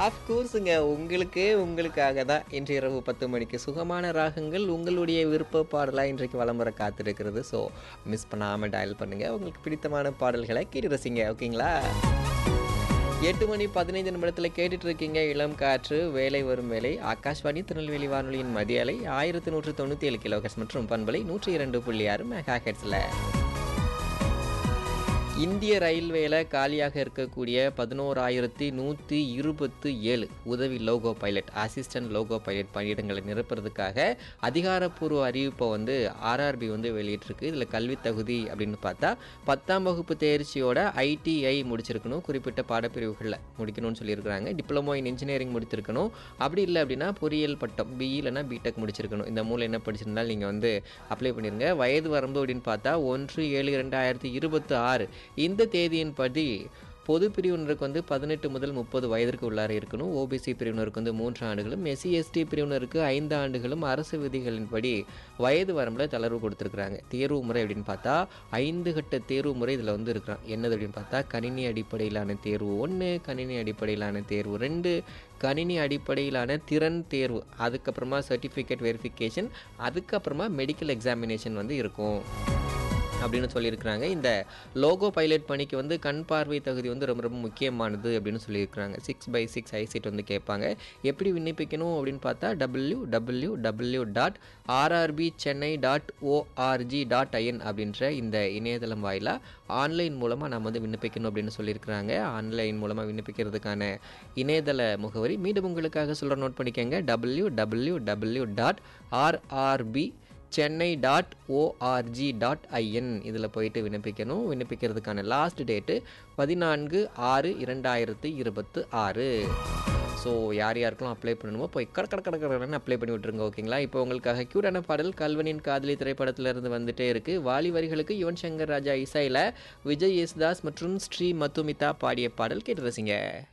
அஃப்கோர்ஸுங்க. உங்களுக்காக தான் இன்று இரவு 10 மணிக்கு சுகமான ராகங்கள் உங்களுடைய விருப்ப பாடலா இன்றைக்கு வலம் வர காத்திருக்கிறது. ஸோ மிஸ் பண்ணாம டயல் பண்ணுங்க. உங்களுக்கு பிடித்தமான பாடல்களை கேட்டு ரசிங்க. ஓகேங்களா? 8 மணி 15 நிமிடத்துல கேட்டுட்டு இருக்கீங்க இளம் காற்று வேலை வரும் வேலை ஆகாஷ்வாணி திருநெல்வேலி வானொலியின் மதிய அலை 1197 கிலோஹெர்ட்ஸ் மற்றும் பண்பலை 102.6 மெகா ஹெர்ட்ஸ்ல. இந்திய ரயில்வேல காலியாக இருக்கக்கூடிய 11,127 உதவி loco pilot assistant loco pilot பணியிடங்களை நிரப்புறதுக்காக அதிகாரப்பூர்வ அறிவிப்பை வந்து ஆர்ஆர்பி வந்து வெளியிட்டிருக்கு. இதில் கல்வி தகுதி அப்படின்னு பார்த்தா 10ஆம் வகுப்பு தேர்ச்சியோட ஐடிஐ முடிச்சிருக்கணும், குறிப்பிட்ட பாடப்பிரிவுகளில் முடிக்கணும்னு சொல்லியிருக்கிறாங்க. டிப்ளமோ இன் இன்ஜினியரிங் முடிச்சிருக்கணும், அப்படி இல்லை அப்படின்னா பொறியியல் பட்டம் பிஇ இல்லைனா பிடெக் முடிச்சிருக்கணும். இந்த மூலம் என்ன படிச்சிருந்தாலும் நீங்கள் வந்து அப்ளை பண்ணிடுங்க. வயது வரம்பு அப்படின்னு பார்த்தா 1/7/2026 இந்த தேதியின்படி பொது பிரிவினருக்கு வந்து 18 முதல் 30 வயதிற்கு உள்ளார இருக்கணும். ஓபிசி பிரிவினருக்கு வந்து 3 ஆண்டுகளும், எஸ்சி எஸ்டி பிரிவினருக்கு 5 ஆண்டுகளும் அரசு விதிகளின்படி வயது வரம்பில் தளர்வு கொடுத்துருக்குறாங்க. தேர்வு முறை அப்படின்னு பார்த்தா 5 கட்ட தேர்வு முறை இதில் வந்து இருக்கிறான். என்னது அப்படின்னு பார்த்தா கணினி அடிப்படையிலான தேர்வு 1, கணினி அடிப்படையிலான தேர்வு 2, கணினி அடிப்படையிலான திறன் தேர்வு, அதுக்கப்புறமா சர்டிஃபிகேட் வெரிஃபிகேஷன், அதுக்கப்புறமா மெடிக்கல் எக்ஸாமினேஷன் வந்து இருக்கும் அப்படின்னு சொல்லியிருக்கிறாங்க. இந்த லோகோ பைலட் பணிக்கு வந்து கண் பார்வை தகுதி வந்து ரொம்ப ரொம்ப முக்கியமானது அப்படின்னு சொல்லியிருக்கிறாங்க. 6x6 ஐசைட் வந்து கேட்பாங்க. எப்படி விண்ணப்பிக்கணும் அப்படின்னு பார்த்தா www.rrbchennai.org.in அப்படின்ற இந்த இணையதளம் வாயிலாக ஆன்லைன் மூலமாக நம்ம வந்து விண்ணப்பிக்கணும் அப்படின்னு சொல்லியிருக்கிறாங்க. ஆன்லைன் மூலமாக விண்ணப்பிக்கிறதுக்கான இணையதள முகவரி மீண்டும் உங்களுக்காக சொல்கிற நோட் பண்ணிக்கோங்க. www.rrbchennai.org.in இதில் போயிட்டு விண்ணப்பிக்கணும். விண்ணப்பிக்கிறதுக்கான லாஸ்ட் டேட்டு 14/6/2026. ஸோ யார் யாருக்கெல்லாம் அப்ளை பண்ணணுமோ போய் கடற்கடன்னு அப்ளை பண்ணி விட்டுருங்க. ஓகேங்களா? இப்போ உங்களுக்காக க்யூட்டான பாடல் கல்வனின் காதலி திரைப்படத்திலிருந்து வந்துட்டே இருக்குது. வாலி வரிகளுக்கு யுவன் சங்கர் ராஜா இசையில் விஜய் யேசுதாஸ் மற்றும் ஸ்ரீ மதுமிதா பாடிய பாடல் கேட்டு ரசிங்க.